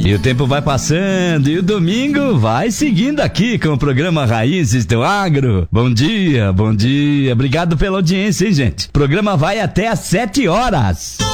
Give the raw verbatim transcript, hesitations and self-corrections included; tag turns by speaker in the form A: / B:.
A: E o tempo vai passando e o domingo vai seguindo aqui com o programa Raízes do Agro. Bom dia, bom dia. Obrigado pela audiência, hein, gente? O programa vai até às sete horas.